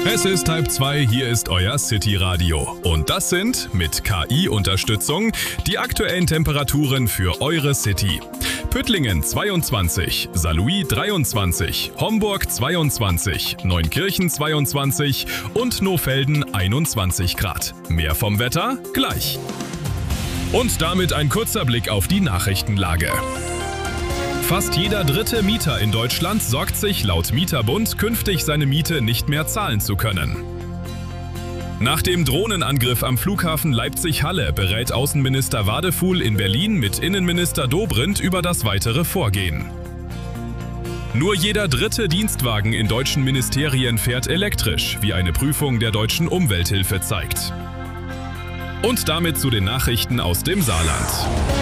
Es ist 1:30, hier ist euer City-Radio. Und das sind, mit KI-Unterstützung, die aktuellen Temperaturen für eure City. Püttlingen 22, Saarlouis 23, Homburg 22, Neunkirchen 22 und Nohfelden 21 Grad. Mehr vom Wetter gleich. Und damit ein kurzer Blick auf die Nachrichtenlage. Fast jeder dritte Mieter in Deutschland sorgt sich laut Mieterbund, künftig seine Miete nicht mehr zahlen zu können. Nach dem Drohnenangriff am Flughafen Leipzig-Halle berät Außenminister Wadefuhl in Berlin mit Innenminister Dobrindt über das weitere Vorgehen. Nur jeder dritte Dienstwagen in deutschen Ministerien fährt elektrisch, wie eine Prüfung der deutschen Umwelthilfe zeigt. Und damit zu den Nachrichten aus dem Saarland.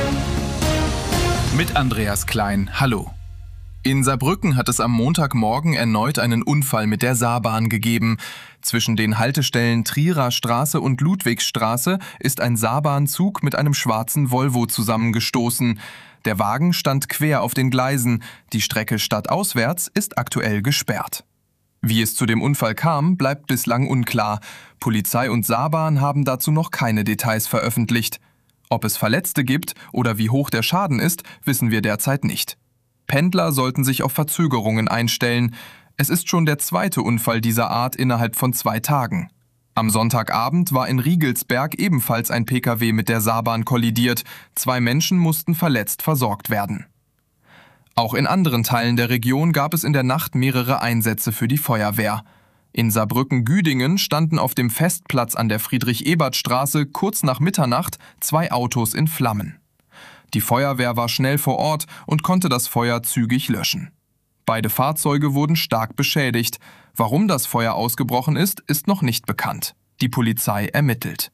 Mit Andreas Klein, hallo. In Saarbrücken hat es am Montagmorgen erneut einen Unfall mit der Saarbahn gegeben. Zwischen den Haltestellen Trierer Straße und Ludwigstraße ist ein Saarbahnzug mit einem schwarzen Volvo zusammengestoßen. Der Wagen stand quer auf den Gleisen. Die Strecke stadtauswärts ist aktuell gesperrt. Wie es zu dem Unfall kam, bleibt bislang unklar. Polizei und Saarbahn haben dazu noch keine Details veröffentlicht. Ob es Verletzte gibt oder wie hoch der Schaden ist, wissen wir derzeit nicht. Pendler sollten sich auf Verzögerungen einstellen. Es ist schon der zweite Unfall dieser Art innerhalb von 2 Tagen. Am Sonntagabend war in Riegelsberg ebenfalls ein Pkw mit der Saarbahn kollidiert. 2 Menschen mussten verletzt versorgt werden. Auch in anderen Teilen der Region gab es in der Nacht mehrere Einsätze für die Feuerwehr. In Saarbrücken-Güdingen standen auf dem Festplatz an der Friedrich-Ebert-Straße kurz nach Mitternacht 2 Autos in Flammen. Die Feuerwehr war schnell vor Ort und konnte das Feuer zügig löschen. Beide Fahrzeuge wurden stark beschädigt. Warum das Feuer ausgebrochen ist, ist noch nicht bekannt. Die Polizei ermittelt.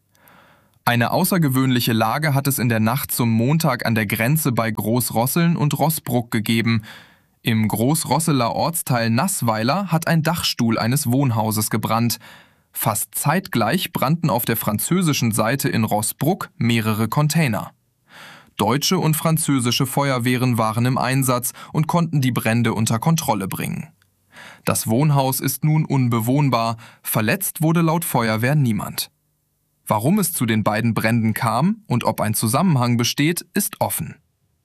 Eine außergewöhnliche Lage hat es in der Nacht zum Montag an der Grenze bei Großrosseln und Roßbruck gegeben. Im Großrosseler Ortsteil Naßweiler hat ein Dachstuhl eines Wohnhauses gebrannt. Fast zeitgleich brannten auf der französischen Seite in Roßbruck mehrere Container. Deutsche und französische Feuerwehren waren im Einsatz und konnten die Brände unter Kontrolle bringen. Das Wohnhaus ist nun unbewohnbar, verletzt wurde laut Feuerwehr niemand. Warum es zu den beiden Bränden kam und ob ein Zusammenhang besteht, ist offen.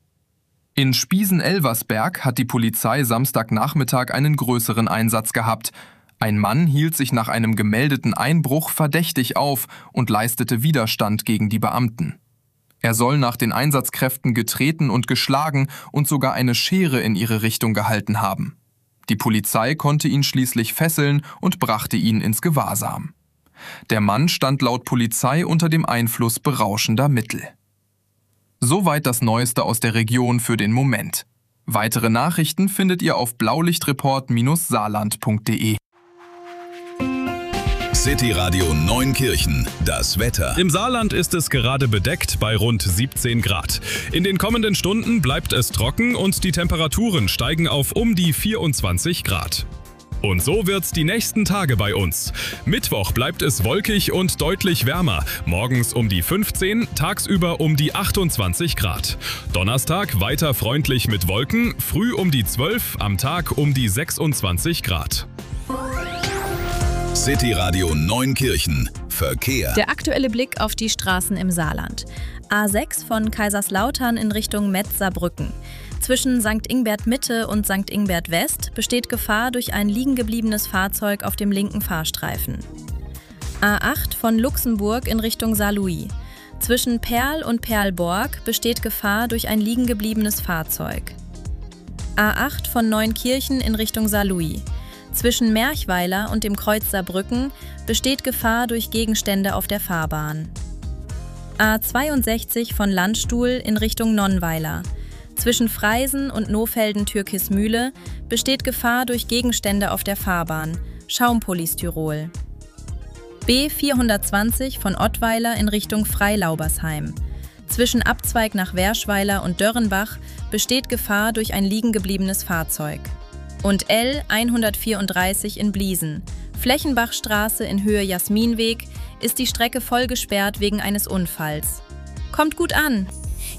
In Spiesen-Elversberg hat die Polizei Samstagnachmittag einen größeren Einsatz gehabt. Ein Mann hielt sich nach einem gemeldeten Einbruch verdächtig auf und leistete Widerstand gegen die Beamten. Er soll nach den Einsatzkräften getreten und geschlagen und sogar eine Schere in ihre Richtung gehalten haben. Die Polizei konnte ihn schließlich fesseln und brachte ihn ins Gewahrsam. Der Mann stand laut Polizei unter dem Einfluss berauschender Mittel. Soweit das Neueste aus der Region für den Moment. Weitere Nachrichten findet ihr auf blaulichtreport-saarland.de. City-Radio Neunkirchen, das Wetter. Im Saarland ist es gerade bedeckt bei rund 17 Grad. In den kommenden Stunden bleibt es trocken und die Temperaturen steigen auf um die 24 Grad. Und so wird's die nächsten Tage bei uns. Mittwoch bleibt es wolkig und deutlich wärmer. Morgens um die 15, tagsüber um die 28 Grad. Donnerstag weiter freundlich mit Wolken, früh um die 12, am Tag um die 26 Grad. City-Radio Neunkirchen. Verkehr. Der aktuelle Blick auf die Straßen im Saarland. A6 von Kaiserslautern in Richtung Metz-Saarbrücken. Zwischen St. Ingbert Mitte und St. Ingbert West besteht Gefahr durch ein liegengebliebenes Fahrzeug auf dem linken Fahrstreifen. A8 von Luxemburg in Richtung Saarlouis. Zwischen Perl und Perlborg besteht Gefahr durch ein liegengebliebenes Fahrzeug. A8 von Neunkirchen in Richtung Saarlouis. Zwischen Merchweiler und dem Kreuz Saarbrücken besteht Gefahr durch Gegenstände auf der Fahrbahn. A62 von Landstuhl in Richtung Nonnweiler. Zwischen Freisen und Nohfelden-Türkismühle besteht Gefahr durch Gegenstände auf der Fahrbahn. Schaumpolistyrol. B420 von Ottweiler in Richtung Freilaubersheim. Zwischen Abzweig nach Werschweiler und Dörrenbach besteht Gefahr durch ein liegengebliebenes Fahrzeug. Und L134 in Bliesen. Flächenbachstraße in Höhe Jasminweg ist die Strecke voll gesperrt wegen eines Unfalls. Kommt gut an!